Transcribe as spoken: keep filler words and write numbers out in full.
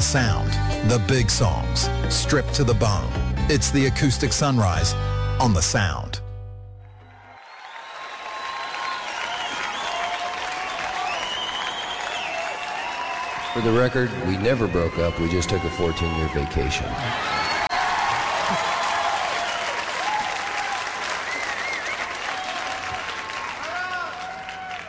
the sound, the big songs, stripped to the bone. It's the Acoustic Sunrise on the Sound. For the record, we never broke up. We just took a fourteen-year vacation.